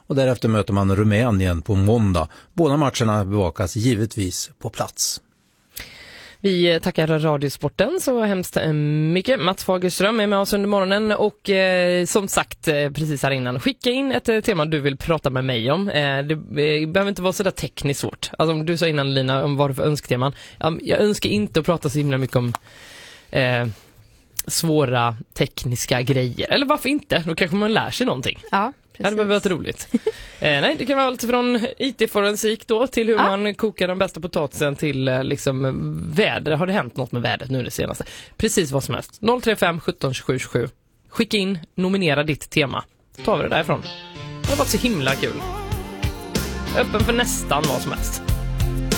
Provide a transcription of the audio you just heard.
och därefter möter man Rumänien på måndag. Båda matcherna bevakas givetvis på plats. Vi tackar Radiosporten så hemskt mycket. Mats Fagerström är med oss under morgonen och som sagt precis här innan, skicka in ett tema du vill prata med mig om. Det behöver inte vara så där tekniskt svårt. Alltså om du sa innan Lina om vad det för önskteman. Jag önskar inte att prata så himla mycket om svåra tekniska grejer. Eller varför inte? Då kanske man lär sig någonting. Ja. Precis. Det behöver vara roligt. Nej, det kan vara allt från IT-forensik då till hur man kokar den bästa potatisen till liksom väder. Har det hänt något med vädret nu det senaste? Precis vad som helst. 035 17 27 27. Skicka in, nominera ditt tema. Tar vi det därifrån. Det har varit så himla kul. Öppen för nästan vad som helst.